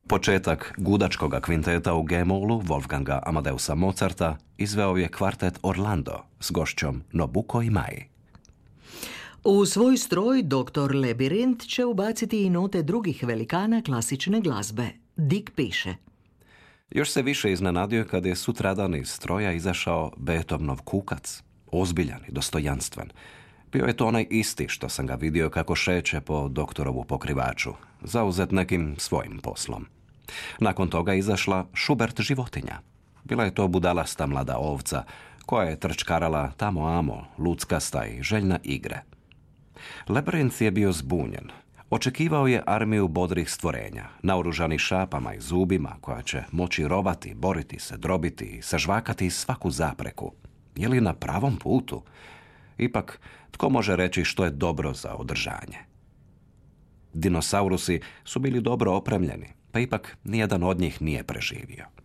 Početak gudačkoga kvinteta u G-molu Wolfganga Amadeusa Mozarta izveo je kvartet Orlando s gošćom Nobuko Imai. U svoj stroj dr. Lebirint će ubaciti i note drugih velikana klasične glazbe. Dick piše: Još se više iznenadio kad je sutradan iz stroja izašao Beethovenov kukac, ozbiljan i dostojanstven. Bio je to onaj isti što sam ga vidio kako šeće po doktorovu pokrivaču, zauzet nekim svojim poslom. Nakon toga je izašla Schubert životinja. Bila je to budalasta mlada ovca koja je trčkarala tamo amo, luckasta i željna igre. Lebrinth je bio zbunjen. Očekivao je armiju bodrih stvorenja, naoružanih šapama i zubima, koja će moći rovati, boriti se, drobiti i sažvakati svaku zapreku. Je li na pravom putu? Ipak, tko može reći što je dobro za održanje? Dinosaurusi su bili dobro opremljeni, pa ipak nijedan od njih nije preživio.